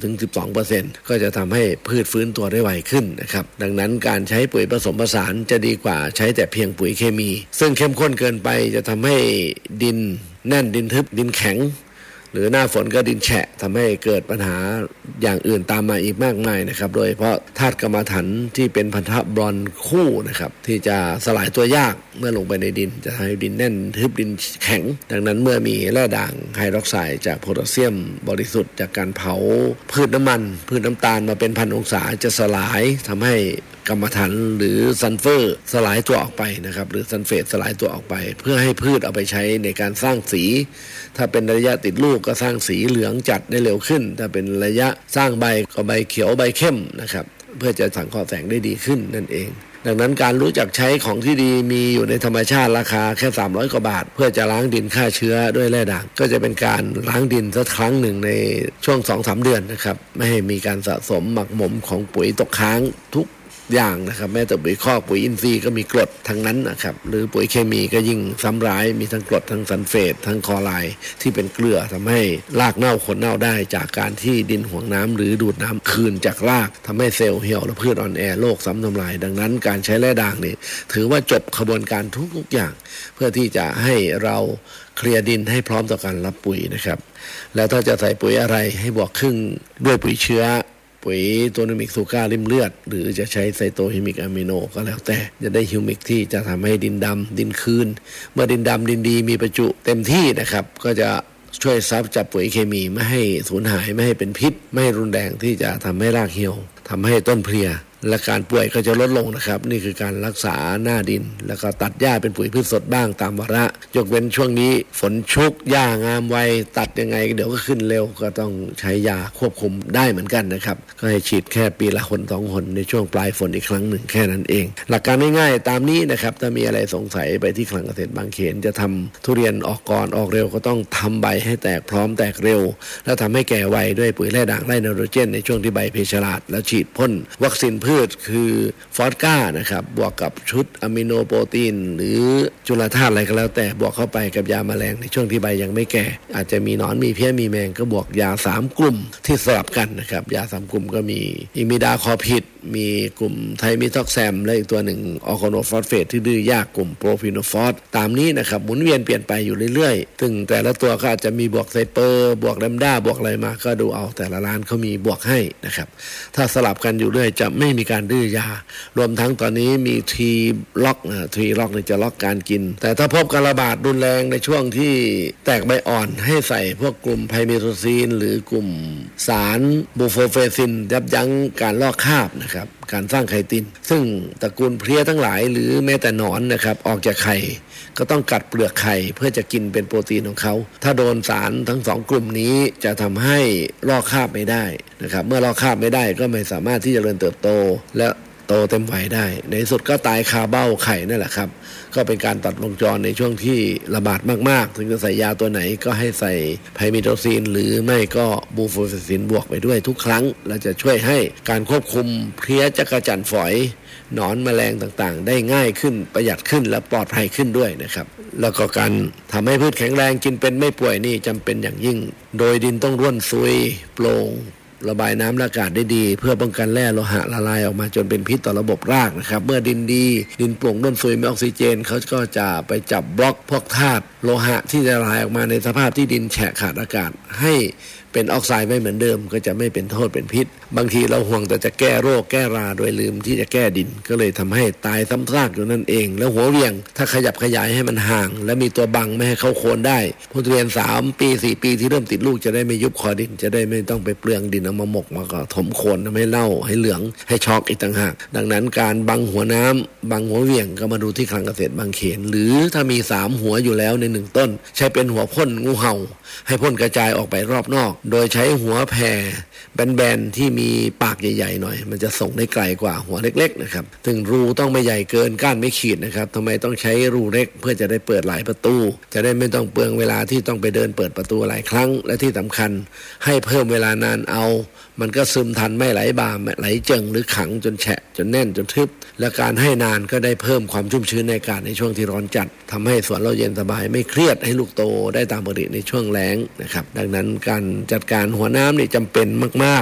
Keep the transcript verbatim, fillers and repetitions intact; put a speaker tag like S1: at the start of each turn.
S1: ถึง สิบสองเปอร์เซ็นต์ ก็จะทำให้พืชฟื้นตัวได้ไวขึ้นนะครับดังนั้นการใช้ปุ๋ยผสมผสานจะดีกว่าใช้แต่เพียงปุ๋ยเคมีซึ่งเข้มข้นเกินไปจะทำให้ดินแน่นดินทึบดินแข็งหรือหน้าฝนก็ดินแฉะทำให้เกิดปัญหาอย่างอื่นตามมาอีกมากมายนะครับโดยเฉพาะธาตุกรรมะถันที่เป็นพันธะบรอนคู่นะครับที่จะสลายตัวยากเมื่อลงไปในดินจะทำให้ดินแน่นทึบดินแข็งดังนั้นเมื่อมีแร่ด่างไฮดรอกไซด์จากโพแทสเซียมบริสุทธิ์จากการเผาพืชน้ำมันพืชน้ำตาลมาเป็นพันองศาจะสลายทำให้กรรมะถันหรือซัลเฟอร์สลายตัวออกไปนะครับหรือซัลเฟตสลายตัวออกไปเพื่อให้พืชเอาไปใช้ในการสร้างสีถ้าเป็นระยะติดลูกก็สร้างสีเหลืองจัดได้เร็วขึ้นถ้าเป็นระยะสร้างใบก็ใบเขียวใบเข้มนะครับเพื่อจะสังเคราะห์แสงได้ดีขึ้นนั่นเองดังนั้นการรู้จักใช้ของที่ดีมีอยู่ในธรรมชาติราคาแค่สามร้อยกว่าบาทเพื่อจะล้างดินฆ่าเชื้อด้วยแร่ด่างก็จะเป็นการล้างดินสักครั้งหนึ่งในช่วง สองถึงสาม เดือนนะครับไม่ให้มีการสะสมหมักหมมของปุ๋ยตกค้างทุกอย่างนะครับแม้แต่ปุ๋ยคอกปุ๋ยอินทรีย์ก็มีกรดทั้งนั้นนะครับหรือปุ๋ยเคมีก็ยิ่งซ้ำร้ายมีทั้งกรดทั้งซัลเฟตทั้งคลอไรด์ที่เป็นเกลือทำให้รากเน่าขนเน่าได้จากการที่ดินห่วงน้ำหรือดูดน้ำคืนจากรากทำให้เซลล์เหี่ยวและพืชอ่อนแอโรคซ้ำทำลายดังนั้นการใช้แร่ด่างนี่ถือว่าจบขบวนการทุกๆอย่างเพื่อที่จะให้เราเคลียร์ดินให้พร้อมต่อการรับปุ๋ยนะครับแล้วถ้าจะใส่ปุ๋ยอะไรให้บวกครึ่งด้วยปุ๋ยเชื้อปุ๋ยตัวนิมิกซูก้าริมเลือดหรือจะใช้ไซโตฮิมิกอะมิโนก็แล้วแต่จะได้ฮิวมิกที่จะทำให้ดินดำดินคืนเมื่อดินดำดินดีมีประจุเต็มที่นะครับก็จะช่วยซับจับปุ๋ยเคมีไม่ให้สูญหายไม่ให้เป็นพิษไม่ให้รุนแรงที่จะทำให้รากเหี่ยวทำให้ต้นเพลียและการป่วยก็จะลดลงนะครับนี่คือการรักษาหน้าดินแล้วก็ตัดหญ้าเป็นปุ๋ยพืชสดบ้างตามวาระยกเว้นช่วงนี้ฝนชุกหญ้างามไวตัดยังไงเดี๋ยวก็ขึ้นเร็วก็ต้องใช้ยาควบคุมได้เหมือนกันนะครับก็ให้ฉีดแค่ปีละคนสองคนในช่วงปลายฝนอีกครั้งหนึ่งแค่นั้นเองหลักการง่ายๆตามนี้นะครับถ้ามีอะไรสงสัยไปที่คลังเกษตรบางเขนจะทำทุเรียนออกก่อนออกเร็วก็ต้องทำใบให้แตกพร้อมแตกเร็วแล้วทำให้แก่ไวด้วยปุ๋ยแร่ด่างไร่ไนโตรเจนในช่วงที่ใบเพชรลาดแล้วฉีดพ่นวัคซีนพืชคือฟอสก้านะครับบวกกับชุดอะมิโนโปรตีนหรือจุลธาตุอะไรก็แล้วแต่บวกเข้าไปกับยาแมลงในช่วงที่ใบยังไม่แก่อาจจะมีหนอนมีเพี้ยมีแมงก็บวกยาสามกลุ่มที่สลับกันนะครับยาสามกลุ่มก็มีอิมิดาคอพิดมีกลุ่มไทมิท็อกแซมและอีกตัวหนึ่งออร์แกโนฟอสเฟตที่ดื้อยากกลุ่มโปรฟิโนฟอสตามนี้นะครับหมุนเวียนเปลี่ยนไปอยู่เรื่อยๆซึ่งแต่ละตัวก็อาจจะมีบวกไซเปอร์บวกแลมด้าบวกอะไรมาก็ดูเอาแต่ละร้านเขามีบวกให้นะครับถ้าสลับกันอยู่เรื่อยจะไม่มีการดื้อยารวมทั้งตอนนี้มีทีล็อกนะทีล็อกเนี่ยจะล็อกการกินแต่ถ้าพบการระบาดรุนแรงในช่วงที่แตกใบอ่อนให้ใส่พวกกลุ่มไพเมโทซีนหรือกลุ่มสารบูโฟเฟซินยับยั้งการลอกคราบนะครับการสร้างไข่ตินซึ่งตระกูลเพลี้ยทั้งหลายหรือแม้แต่หนอนนะครับออกจากไข่ก็ต้องกัดเปลือกไข่เพื่อจะกินเป็นโปรตีนของเขาถ้าโดนสารทั้งสองกลุ่มนี้จะทำให้ลอกคราบไม่ได้นะครับเมื่อลอกคราบไม่ได้ก็ไม่สามารถที่จะเจริญเติบโตและโตเต็มวัยได้ในสุดก็ตายคาเบ้าไข่นั่นแหละครับก็เป็นการตัดวงจรในช่วงที่ระบาดมากๆถึงจะใส่ยาตัวไหนก็ให้ใส่ไพมิโทซีนหรือไม่ก็บูโฟเฟซินบวกไปด้วยทุกครั้งและจะช่วยให้การควบคุมเพลี้ยจักรจั่นฝอยหนอนแมลงต่างๆได้ง่ายขึ้นประหยัดขึ้นและปลอดภัยขึ้นด้วยนะครับแล้วก็การทำให้พืชแข็งแรงกินเป็นไม่ป่วยนี่จำเป็นอย่างยิ่งโดยดินต้องร่วนซุยโปร่งระบายน้ำและอากาศได้ดีเพื่อป้องกันแร่โลหะละลายออกมาจนเป็นพิษต่อระบบรากนะครับเมื่อดินดีดินโปร่งร่วนซุยมีออกซิเจนเขาก็จะไปจับบล็อกพวกธาตุโลหะที่จะละลายออกมาในสภาพที่ดินแฉะขาดอากาศให้เป็นออกไซด์ไม่เหมือนเดิมก็จะไม่เป็นโทษเป็นพิษบางทีเราห่วงแต่จะแก้โรคแก้ราโดยลืมที่จะแก้ดินก็เลยทำให้ตายซ้ำซากอยู่นั่นเองแล้วหัวเวียงถ้าขยับขยายให้มันห่างและมีตัวบังไม่ให้เข้าโคนได้ผู้ทุเรียนสามปีสี่ปีที่เริ่มติดลูกจะได้ไม่ยุบคอดินจะได้ไม่ต้องไปเปลืองดินเอามาหมกมาก็ถมโคนทำให้เน่าให้เหลืองให้ช็อกอีกต่างหากดังนั้นการบังหัวน้ำบังหัวเวียงก็มาดูที่คลังเกษตรบางเขนหรือถ้ามีสามหัวอยู่แล้วในหนึ่งต้นใช้เป็นหัวพ่นงูเห่าให้พ่นกระจายออกไปรอบนอกโดยใช้หัวแผ่แบนๆที่มีปากใหญ่ๆหน่อยมันจะส่งได้ไกลกว่าหัวเล็กๆนะครับถึงรูต้องไม่ใหญ่เกินก้านไม่ขีดนะครับทำไมต้องใช้รูเล็กเพื่อจะได้เปิดหลายประตูจะได้ไม่ต้องเปลืองเวลาที่ต้องไปเดินเปิดประตูหลายครั้งและที่สำคัญให้เพิ่มเวลานานเอามันก็ซึมทันไม่ไหลบ่าไหลเจิงหรือขังจนแฉะจนแน่นจนทึบและการให้นานก็ได้เพิ่มความชุ่มชื้นในอากาศในช่วงที่ร้อนจัดทำให้สวนเราเย็นสบายไม่เครียดให้ลูกโตได้ตามปกติในช่วงแล้งนะครับดังนั้นการจัดการหัวน้ำนี่จำเป็นมาก